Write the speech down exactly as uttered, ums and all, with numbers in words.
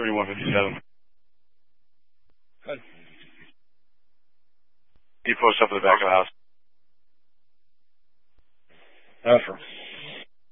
thirty-one fifty-seven. Good. You post up at the back of the house. Effort.